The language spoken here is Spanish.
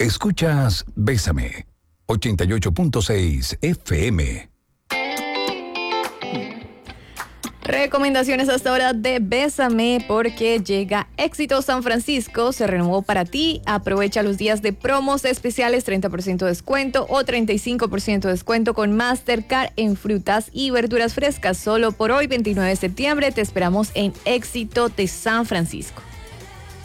Escuchas Bésame, 88.6 FM. Recomendaciones hasta ahora de Bésame porque llega Éxito San Francisco, se renovó para ti. Aprovecha los días de promos especiales, 30% de descuento o 35% de descuento con Mastercard en frutas y verduras frescas. Solo por hoy, 29 de septiembre, te esperamos en Éxito de San Francisco.